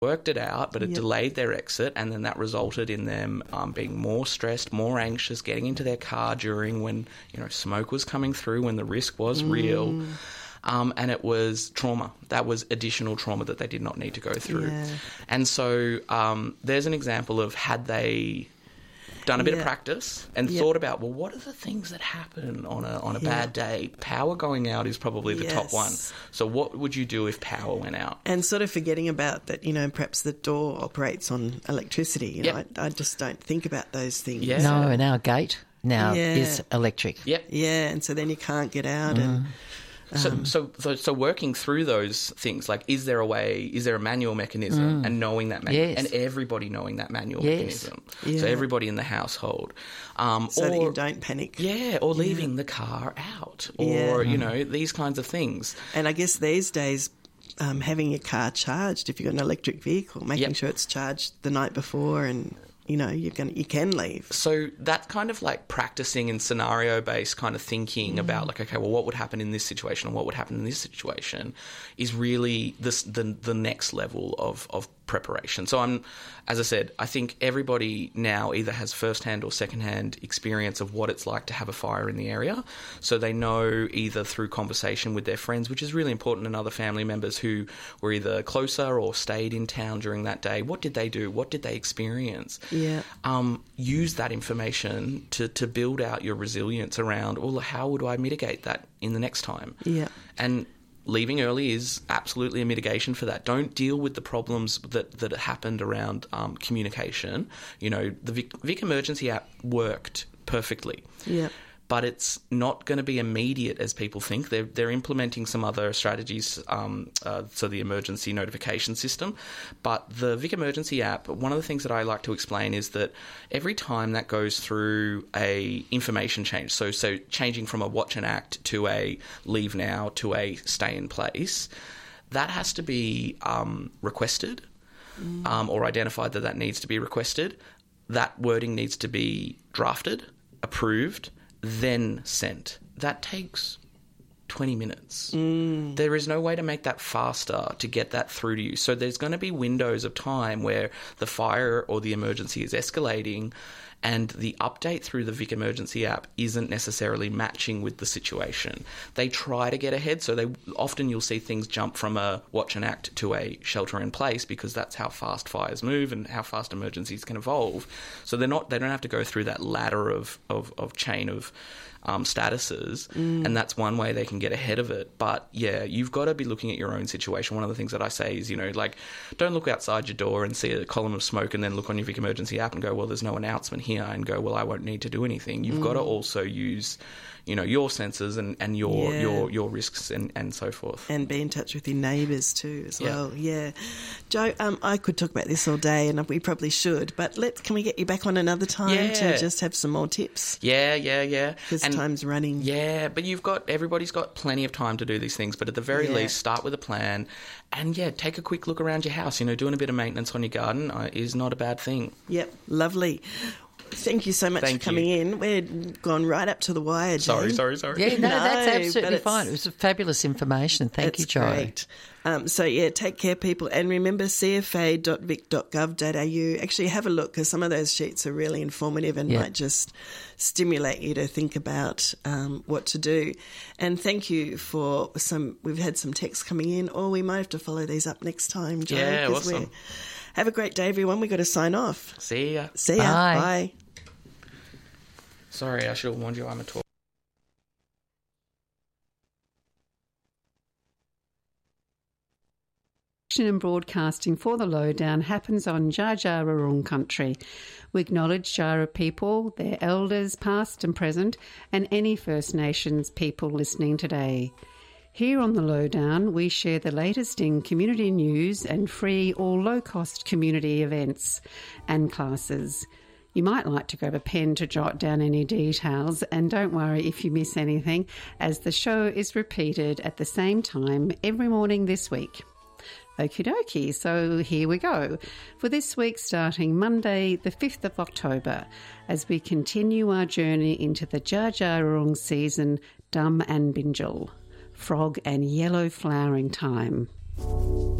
worked it out, but it delayed their exit, and then that resulted in them being more stressed, more anxious, getting into their car during when, smoke was coming through, when the risk was real. And it was trauma. That was additional trauma that they did not need to go through. Yeah. And so there's an example of, had they done a bit of practice and thought about, well, what are the things that happen on a bad day? Power going out is probably the top one. So what would you do if power went out? And sort of forgetting about that, perhaps the door operates on electricity. I just don't think about those things. Yeah. No, and our gate now is electric. Yep. Yeah, and so then you can't get out and... So working through those things, like, is there a manual mechanism, and knowing that manual, and everybody knowing that manual mechanism, so everybody in the household, so that you don't panic, or leaving the car out, or these kinds of things. And I guess these days, having your car charged, if you've got an electric vehicle, making sure it's charged the night before, and you can leave. So that kind of like practicing in scenario-based kind of thinking about, like, okay, well, what would happen in this situation and what would happen in this situation is really the next level of preparation. So as I said, I think everybody now either has first-hand or second-hand experience of what it's like to have a fire in the area. So they know, either through conversation with their friends, which is really important, and other family members who were either closer or stayed in town during that day. What did they do? What did they experience? Yeah. Use that information to build out your resilience around, well, how would I mitigate that in the next time? Yeah. And leaving early is absolutely a mitigation for that. Don't deal with the problems that happened around communication. The Vic Emergency app worked perfectly. Yeah. But it's not going to be immediate as people think. They're implementing some other strategies, so the emergency notification system. But the Vic Emergency app, one of the things that I like to explain is that every time that goes through a information change, so changing from a watch and act to a leave now to a stay in place, that has to be requested or identified that needs to be requested. That wording needs to be drafted, approved, then sent. That takes 20 minutes. There is no way to make that faster to get that through to you. So there's going to be windows of time where the fire or the emergency is escalating, and the update through the Vic Emergency app isn't necessarily matching with the situation. They try to get ahead, so you'll see things jump from a watch and act to a shelter in place, because that's how fast fires move and how fast emergencies can evolve. So they don't have to go through that ladder of chain of statuses, and that's one way they can get ahead of it. But you've got to be looking at your own situation. One of the things that I say is, don't look outside your door and see a column of smoke and then look on your Vic Emergency app and go, well, there's no announcement here, and go, well, I won't need to do anything. You've got to also use your senses and your risks and so forth. And be in touch with your neighbours too as well. Yeah. Joe, I could talk about this all day, and we probably should, but can we get you back on another time to just have some more tips? Yeah. Because time's running. Yeah, but everybody's got plenty of time to do these things, but at the very least, start with a plan, and take a quick look around your house. Doing a bit of maintenance on your garden is not a bad thing. Yep, lovely. Thank you so much for coming in. We've gone right up to the wire, Jane. Sorry. Yeah, no, that's absolutely fine. It was fabulous information. Thank you, Joe. Great. Take care, people. And remember, cfa.vic.gov.au. Actually, have a look, because some of those sheets are really informative and might just stimulate you to think about what to do. And thank you for we've had some texts coming in, or we might have to follow these up next time, Joe. Yeah, awesome. Have a great day, everyone. We've got to sign off. See ya. Bye. Sorry, I should have warned you I'm a talker. And broadcasting for the Lowdown happens on Dja Dja Wurrung country. We acknowledge Jara people, their elders past and present, and any First Nations people listening today. Here on the Lowdown, we share the latest in community news and free or low-cost community events and classes. You might like to grab a pen to jot down any details, and don't worry if you miss anything, as the show is repeated at the same time every morning this week. Okie dokie, so here we go for this week, starting Monday the 5th of October, as we continue our journey into the Dja Dja Wurrung season, Dum and Binjal, frog and yellow flowering time.